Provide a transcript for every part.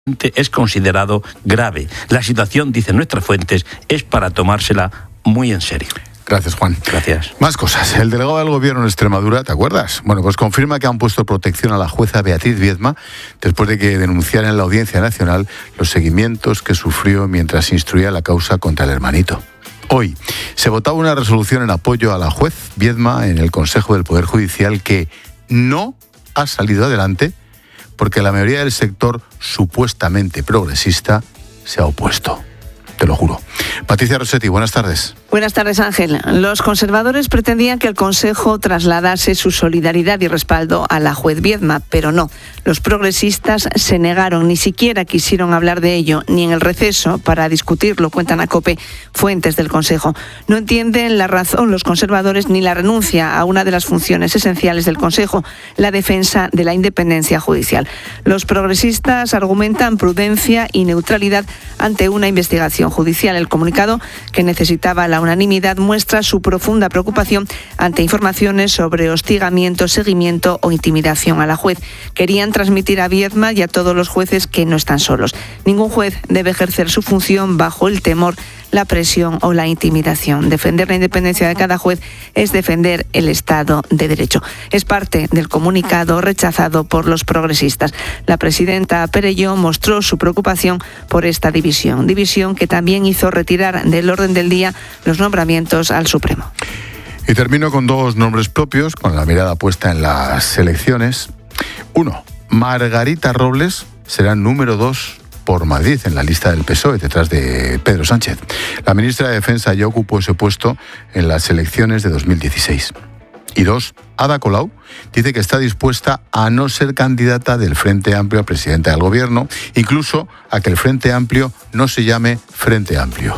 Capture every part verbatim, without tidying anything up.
es considerado grave. La situación, dicen nuestras fuentes, es para tomársela muy en serio. Gracias, Juan. Gracias. Más cosas. El delegado del Gobierno en Extremadura, ¿te acuerdas? Bueno, pues confirma que han puesto protección a la jueza Beatriz Viedma después de que denunciara en la Audiencia Nacional los seguimientos que sufrió mientras instruía la causa contra el hermanito. Hoy se votaba una resolución en apoyo a la juez Viedma en el Consejo del Poder Judicial que no ha salido adelante porque la mayoría del sector supuestamente progresista se ha opuesto. Te lo juro. Patricia Rossetti, buenas tardes. Buenas tardes, Ángel. Los conservadores pretendían que el Consejo trasladase su solidaridad y respaldo a la juez Viedma, pero no. Los progresistas se negaron, ni siquiera quisieron hablar de ello, ni en el receso para discutirlo, cuentan a COPE fuentes del Consejo. No entienden la razón los conservadores ni la renuncia a una de las funciones esenciales del Consejo, la defensa de la independencia judicial. Los progresistas argumentan prudencia y neutralidad ante una investigación judicial. El comunicado, que necesitaba la unanimidad, muestra su profunda preocupación ante informaciones sobre hostigamiento, seguimiento o intimidación a la juez. Querían transmitir a Viedma y a todos los jueces que no están solos. Ningún juez debe ejercer su función bajo el temor, la presión o la intimidación. Defender la independencia de cada juez es defender el Estado de Derecho. Es parte del comunicado rechazado por los progresistas. La presidenta Perelló mostró su preocupación por esta división. División que también hizo retirar del orden del día los nombramientos al Supremo. Y termino con dos nombres propios, con la mirada puesta en las elecciones. Uno, Margarita Robles será número dos por Madrid en la lista del P S O E, detrás de Pedro Sánchez. La ministra de Defensa ya ocupó ese puesto en las elecciones de dos mil dieciséis. Y dos, Ada Colau dice que está dispuesta a no ser candidata del Frente Amplio a presidenta del Gobierno, incluso a que el Frente Amplio no se llame Frente Amplio.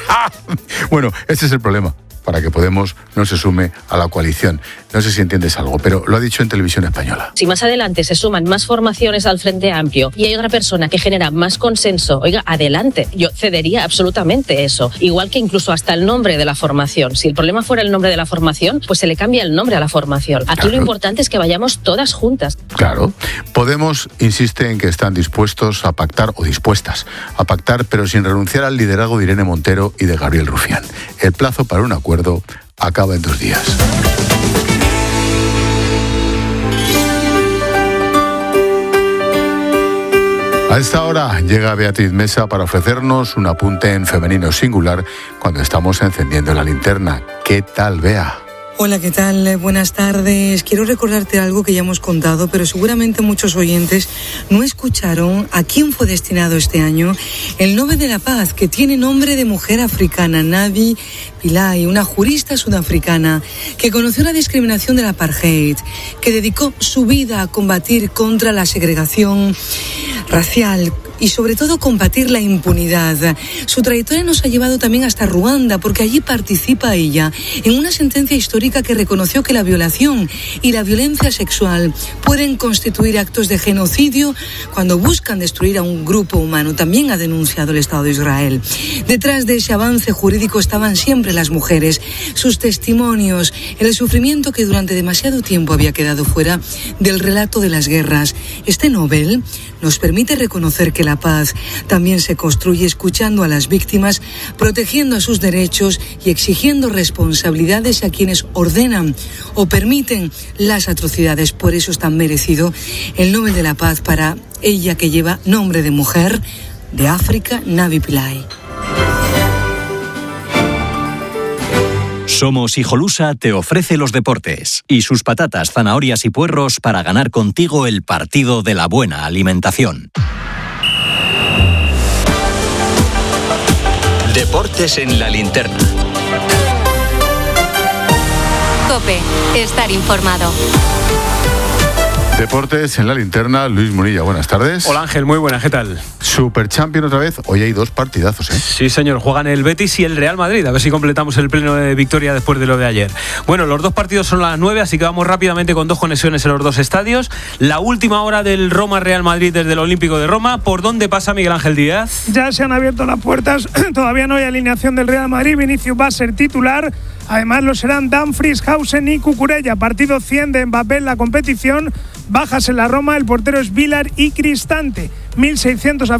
Bueno, ese es el problema, para que Podemos no se sume a la coalición. No sé si entiendes algo, pero lo ha dicho en Televisión Española. Si más adelante se suman más formaciones al Frente Amplio y hay otra persona que genera más consenso, oiga, adelante, yo cedería absolutamente eso. Igual que incluso hasta el nombre de la formación. Si el problema fuera el nombre de la formación, pues se le cambia el nombre a la formación. Aquí claro. Lo importante es que vayamos todas juntas. Claro. Podemos insiste en que están dispuestos a pactar, o dispuestas a pactar, pero sin renunciar al liderazgo de Irene Montero y de Gabriel Rufián. El plazo para un acuerdo acaba en dos días. A esta hora llega Beatriz Mesa para ofrecernos un apunte en femenino singular cuando estamos encendiendo la linterna. ¿Qué tal, Bea? Hola, ¿qué tal? Buenas tardes. Quiero recordarte algo que ya hemos contado, pero seguramente muchos oyentes no escucharon a quién fue destinado este año el Nobel de la Paz, que tiene nombre de mujer africana, Navi Pillay, una jurista sudafricana que conoció la discriminación del apartheid, que dedicó su vida a combatir contra la segregación racial y sobre todo combatir la impunidad. Su trayectoria nos ha llevado también hasta Ruanda, porque allí participa ella en una sentencia histórica que reconoció que la violación y la violencia sexual pueden constituir actos de genocidio cuando buscan destruir a un grupo humano. También ha denunciado el Estado de Israel. Detrás de ese avance jurídico estaban siempre las mujeres, sus testimonios, el sufrimiento que durante demasiado tiempo había quedado fuera del relato de las guerras. Este Nobel nos permite reconocer que la paz también se construye escuchando a las víctimas, protegiendo a sus derechos y exigiendo responsabilidades a quienes ordenan o permiten las atrocidades. Por eso es tan merecido el Nobel de la Paz para ella, que lleva nombre de mujer de África, Navi Pillay. Somos Hijolusa te ofrece los deportes y sus patatas, zanahorias y puerros para ganar contigo el partido de la buena alimentación. Deportes en la linterna. COPE, estar informado. Deportes en la linterna, Luis Munilla, buenas tardes. Hola Ángel, muy buenas, ¿qué tal? Super Champion otra vez, hoy hay dos partidazos, ¿eh? Sí señor, juegan el Betis y el Real Madrid, a ver si completamos el pleno de victoria después de lo de ayer. Bueno, los dos partidos son a las nueve, así que vamos rápidamente con dos conexiones en los dos estadios. La última hora del Roma-Real Madrid desde el Olímpico de Roma, ¿por dónde pasa Miguel Ángel Díaz? Ya se han abierto las puertas, todavía no hay alineación del Real Madrid, Vinicius va a ser titular. Además lo serán Dumfries, Hausen y Cucurella. Partido cien de Mbappé en la competición. Bajas en la Roma, el portero es Vilar y Cristante. mil seiscientos